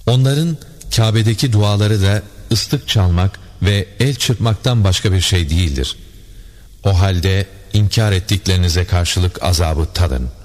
Onların Kabe'deki duaları da ıslık çalmak ve el çırpmaktan başka bir şey değildir. O halde inkar ettiklerinize karşılık azabı tadın.